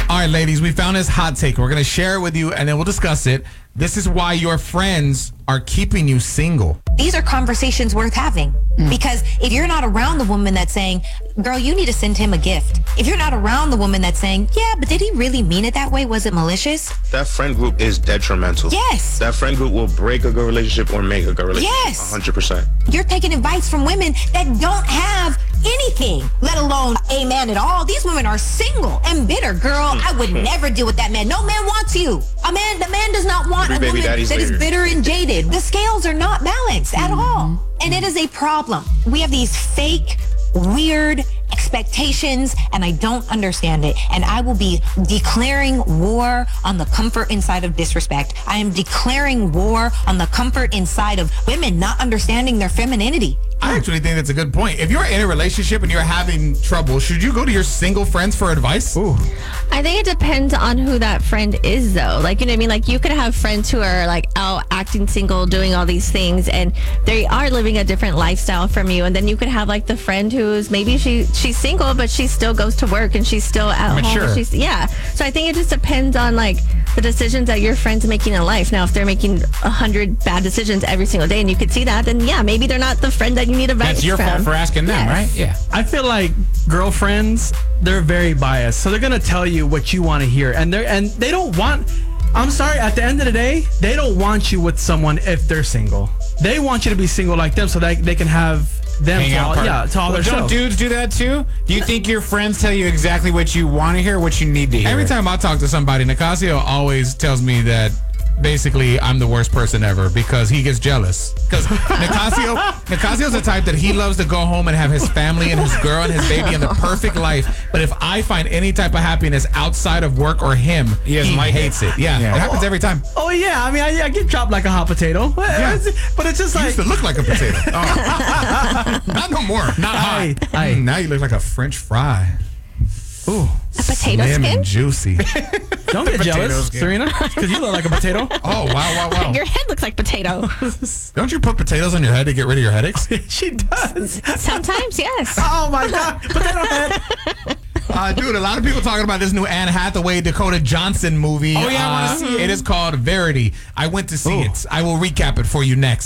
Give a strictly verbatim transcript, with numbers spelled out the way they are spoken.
All right, ladies, we found this hot take. We're going to share it with you, and then we'll discuss it. This is why your friends are keeping you single. These are conversations worth having. Mm. Because if you're not around the woman that's saying, girl, you need to send him a gift. If you're not around the woman that's saying, yeah, but did he really mean it that way? Was it malicious? That friend group is detrimental. Yes. That friend group will break a good relationship or make a good relationship. Yes. one hundred percent. You're taking advice from women that don't have anything, let alone a man at all. These women are single and bitter. Girl, I would never deal with that man. No man wants you. A man, the man does not want Every a woman that later. is bitter and jaded. The scales are not balanced at mm-hmm. all. And it is a problem. We have these fake, weird expectations, and I don't understand it. And I will be declaring war on the comfort inside of disrespect. I am declaring war on the comfort inside of women not understanding their femininity. I actually think that's a good point. If you're in a relationship and you're having trouble, should you go to your single friends for advice? Ooh. I think it depends on who that friend is, though. Like, you know what I mean? Like, you could have friends who are, like, out acting single, doing all these things, and they are living a different lifestyle from you. And then you could have, like, the friend who's maybe she she's single, but she still goes to work and she's still at Mature. home. She's, yeah. So I think it just depends on, like, the decisions that your friend's making in life. Now, if they're making a hundred bad decisions every single day and you could see that, then, yeah, maybe they're not the friend that you need advice from. That's your from. fault for asking them, Yes. right? Yeah. I feel like girlfriends, they're very biased. So they're going to tell you what you want to hear. And they're and they don't want, I'm sorry, at the end of the day, they don't want you with someone if they're single. They want you to be single like them so that they can have them Hang to out all, part. yeah, to all Well, their don't shows. dudes do that too? Do you think your friends tell you exactly what you want to hear, what you need to hear? Every time I talk to somebody, Nicasio always tells me that basically I'm the worst person ever because he gets jealous. Because Nicasio, Nicasio's the type that he loves to go home and have his family and his girl and his baby and the perfect life. But if I find any type of happiness outside of work or him, He he, doesn't like hates it. Yeah, Yeah. it happens every time. Oh, yeah. I mean, I, I get dropped like a hot potato. Yeah. But it's just You like... used to look like a potato. Oh. Not no more. Not Aye, hot. aye. Mm, now you look like a French fry. Ooh. A potato Slim skin? and juicy. Don't get Potato jealous, skin. Serena, because you look like a potato. Oh, wow, wow, wow. Your head looks like potato. Don't you put potatoes on your head to get rid of your headaches? She does. Sometimes, yes. Oh, my God. Potato head. Uh, dude, a lot of people talking about this new Anne Hathaway, Dakota Johnson movie. Oh, yeah, I wanna Uh, see it. It is called Verity. I went to see Ooh. it. I will recap it for you next.